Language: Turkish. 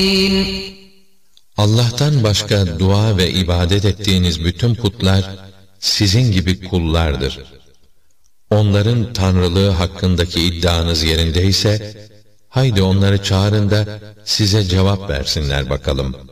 Allah'tan başka dua ve ibadet ettiğiniz bütün putlar sizin gibi kullardır. Onların tanrılığı hakkındaki iddianız yerindeyse, haydi onları çağırın da size cevap versinler bakalım.